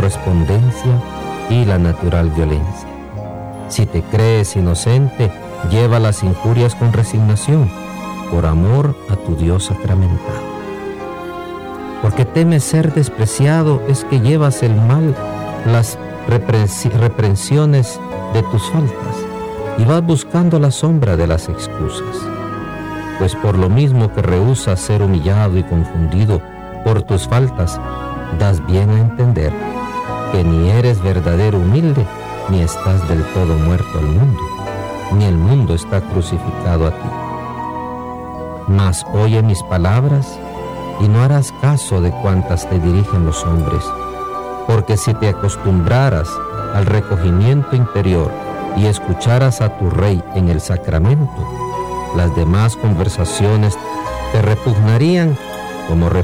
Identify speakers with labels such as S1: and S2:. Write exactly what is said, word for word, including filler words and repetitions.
S1: correspondencia y la natural violencia. Si te crees inocente, lleva las injurias con resignación, por amor a tu Dios sacramentado. Porque temes ser despreciado, es que llevas el mal, las reprensiones de tus faltas, y vas buscando la sombra de las excusas. Pues por lo mismo que rehusas ser humillado y confundido por tus faltas, das bien a entender que ni eres verdadero humilde, ni estás del todo muerto al mundo, ni el mundo está crucificado a ti. Mas oye mis palabras y no harás caso de cuantas te dirigen los hombres, porque si te acostumbraras al recogimiento interior y escucharas a tu Rey en el sacramento, las demás conversaciones te repugnarían como